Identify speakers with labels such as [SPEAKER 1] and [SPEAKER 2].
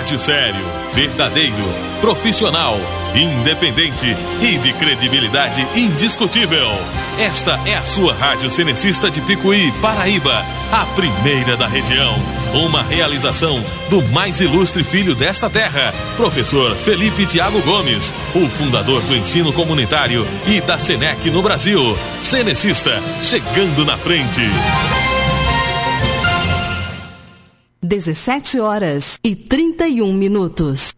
[SPEAKER 1] rádio sério, verdadeiro, profissional, independente e de credibilidade indiscutível. Esta é a sua Rádio Cenecista de Picuí, Paraíba, a primeira da região. Uma realização do mais ilustre filho desta terra, professor Felipe Thiago Gomes, o fundador do ensino comunitário e da Senec no Brasil. Cenecista, chegando na frente.
[SPEAKER 2] 17h31.